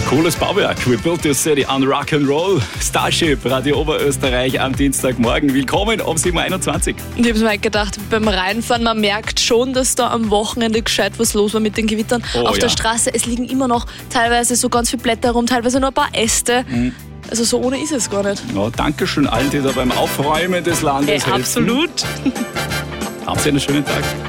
Cooles Bauwerk. We built this city on Rock'n'Roll. Starship, Radio Oberösterreich am Dienstagmorgen. Willkommen um 7.21 Uhr. Ich habe mir gedacht, beim Reinfahren, man merkt schon, dass da am Wochenende gescheit was los war mit den Gewittern. Auf der Straße, es liegen immer noch teilweise so ganz viele Blätter rum, teilweise nur ein paar Äste. Also so ohne ist es gar nicht. Ja, Dankeschön allen, die da beim Aufräumen des Landes helfen. Absolut. Haben Sie einen schönen Tag.